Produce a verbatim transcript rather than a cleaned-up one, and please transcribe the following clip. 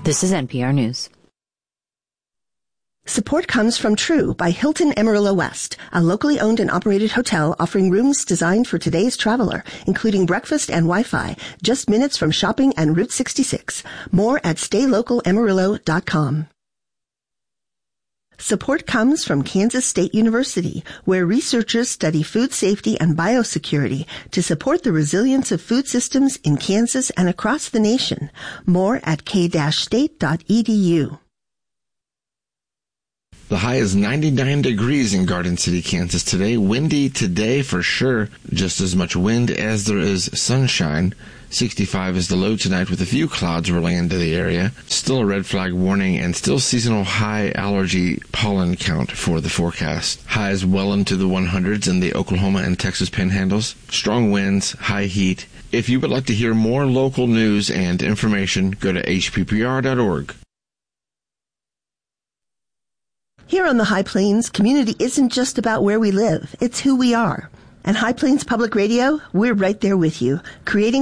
This is N P R News. Support comes from True by Hilton Amarillo West, a locally owned and operated hotel offering rooms designed for today's traveler, including breakfast and Wi-Fi, just minutes from shopping and Route sixty-six. More at stay local amarillo dot com. Support comes from Kansas State University, where researchers study food safety and biosecurity to support the resilience of food systems in Kansas and across the nation. More at k dash state dot e d u. The high is ninety-nine degrees in Garden City, Kansas today. Windy today for sure. Just as much wind as there is sunshine. sixty-five is the low tonight with a few clouds rolling into the area. Still a red flag warning and still seasonal high allergy pollen count for the forecast. Highs well into the hundreds in the Oklahoma and Texas panhandles. Strong winds, high heat. If you would like to hear more local news and information, go to h p p r dot org. Here on the High Plains, community isn't just about where we live, it's who we are. And High Plains Public Radio, we're right there with you, creating